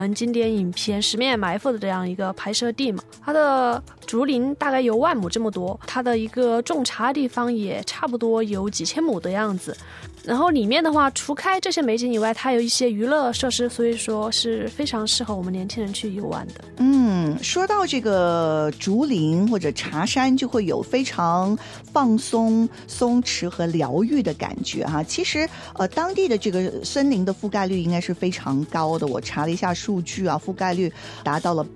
经典影片《十面埋伏》的这样一个拍摄地嘛，它的竹林大概有10000亩这么多，它的一个种茶地方也差不多有几千亩的样子。然后里面的话，除开这些美景以外，它有一些娱乐设施，所以说是非常适合我们年轻人去游玩的。 说到这个竹林或者茶山，就会有非常放松、松弛和疗愈的感觉哈。其实当地的这个森林的覆盖率应该是非常高的，我查了一下数据啊，覆盖率达到了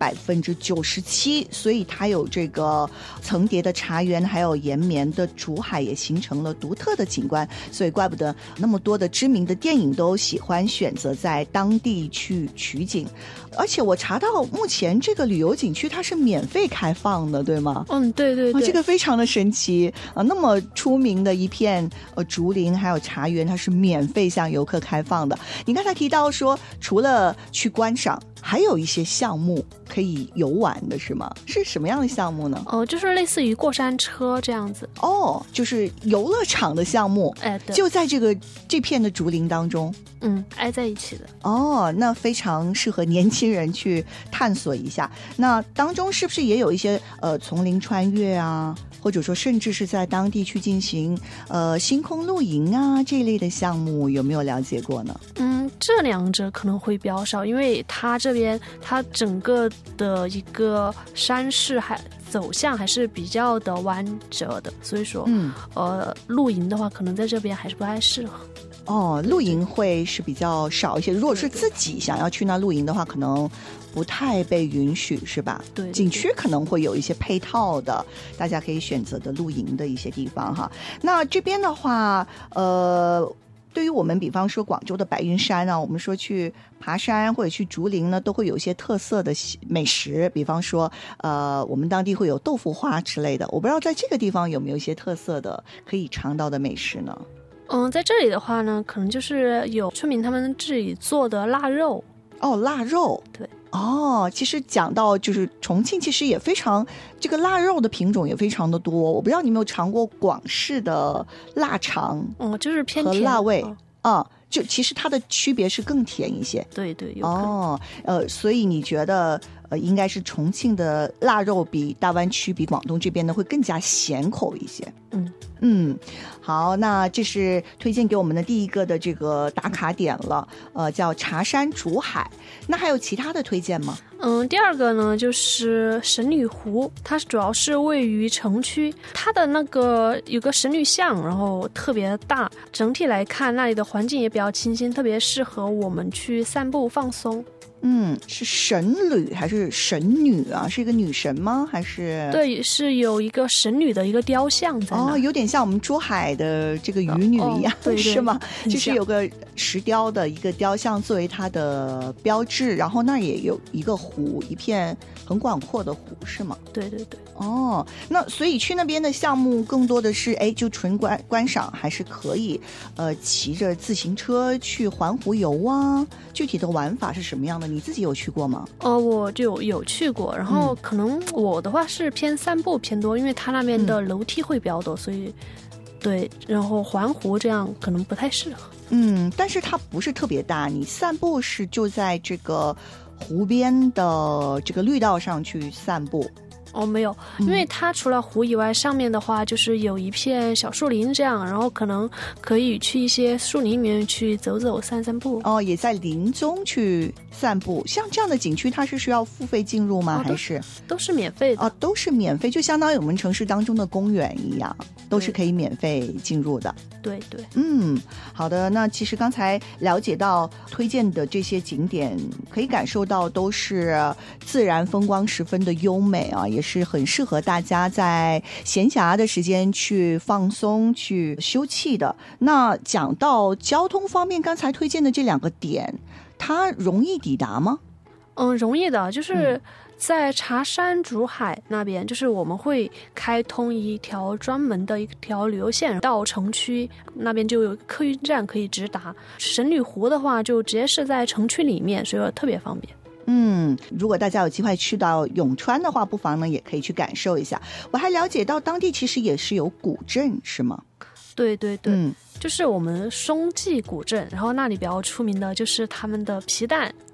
97%，所以它有这个层叠的茶园，还有延绵的竹海，也形成了独特的景观，所以怪不得那么多的知名的电影都喜欢选择在当地去取景。而且我查到目前这个旅游景区它是免费开放的，对吗？ 对对对， 这个非常的神奇啊！那么出名的一片竹林还有茶园，它是免费向游客开放的。你刚才提到说，除了去观赏，还有一些项目可以游玩的是吗？是什么样的项目呢？ 就是类似于过山车这样子。 就是游乐场的项目。 对， 就在这片的竹林当中。 挨在一起的。 那非常适合年轻人去探索一下。那当中是不是也有一些丛林穿越啊，或者说甚至是在当地去进行星空露营啊这一类的项目，有没有了解过呢？ 这两者可能会比较少，因为它这边它整个的一个山势走向还是比较的弯折的，所以说露营的话可能在这边还是不太适合。 露营会是比较少一些，如果是自己想要去那露营的话，可能不太被允许，是吧？ 对， 景区可能会有一些配套的，大家可以选择的露营的一些地方哈。那这边的话，对于我们比方说广州的白云山啊，我们说去爬山或者去竹林呢，都会有一些特色的美食，比方说我们当地会有豆腐花之类的。我不知道在这个地方有没有一些特色的可以尝到的美食呢？ 在这里的话呢，可能就是有村民他们自己做的腊肉。 腊肉。 对。 其实讲到就是重庆其实也非常，这个腊肉的品种也非常的多。我不知道你有没有尝过广式的腊肠。 就是偏甜和辣味。就其实它的区别是更甜一些。 对对，有可能。 所以你觉得应该是重庆的腊肉比大湾区比广东这边呢会更加咸口一些。好，那这是推荐给我们的第一个的这个打卡点了，叫茶山竹海。那还有其他的推荐吗？ 第二个呢就是神女湖，它主要是位于城区，它的那个有个神女像，然后特别大，整体来看那里的环境也比较清新，特别适合我们去散步放松。 是神女还是神女啊？是一个女神吗？还是？ 对，是有一个神女的一个雕像在那。 有点像我们珠海的这个渔女一样。 对对， 是吗？就是有个石雕的一个雕像作为它的标志，然后那也有一个湖，一片很广阔的湖，是吗？ 对对对。 那所以去那边的项目更多的是就纯观赏，还是可以骑着自行车去环湖游啊？具体的玩法是什么样的？你自己有去过吗？ 我就有去过，然后可能我的话是偏散步偏多，因为它那边的楼梯会比较多，所以对，然后环湖这样可能不太适合。 但是它不是特别大，你散步是就在这个湖边的这个绿道上去散步。 没有，因为它除了湖以外，上面的话就是有一片小树林这样，然后可能可以去一些树林里面去走走散散步。 也在林中去散步。像这样的景区它是需要付费进入吗？还是都是免费的？ 都是免费，就相当于我们城市当中的公园一样，都是可以免费进入的。 对对。 好的。那其实刚才了解到推荐的这些景点，可以感受到都是自然风光十分的优美啊，也是很适合大家在闲暇的时间去放松去休憩的。那讲到交通方面，刚才推荐的这两个点它容易抵达吗？ 容易的，就是在茶山竹海那边，就是我们会开通一条专门的一条旅游线到城区那边，就有客运站可以直达。神女湖的话就直接是在城区里面，所以特别方便。 如果大家有机会去到永川的话，不妨呢也可以去感受一下。我还了解到当地其实也是有古镇，是吗？ 对对对，就是我们松记古镇，然后那里比较出名的就是他们的皮蛋，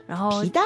然后皮蛋